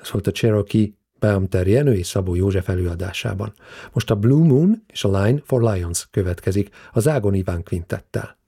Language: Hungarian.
szólt a Cherokee Beamter Jenő és Szabó József előadásában. Most a Blue Moon és a Line for Lions következik a Zágon Iván Quintettel.